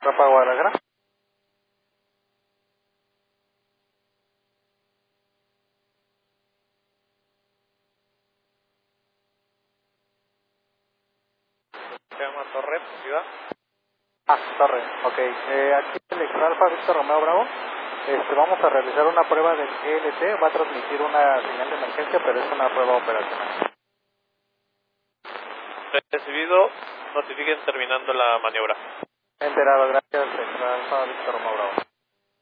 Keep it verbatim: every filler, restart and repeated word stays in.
Rafa Guadalajara. Se llama Torre, ciudad. Ah, Torre, ok. Eh, aquí el ex Alfa Víctor Romeo Bravo. Este, vamos a realizar una prueba del E L T. Va a transmitir una señal de emergencia, pero es una prueba operacional. Recibido, notifiquen terminando la maniobra. Enterado, gracias, ex Alfa Víctor Romeo Bravo.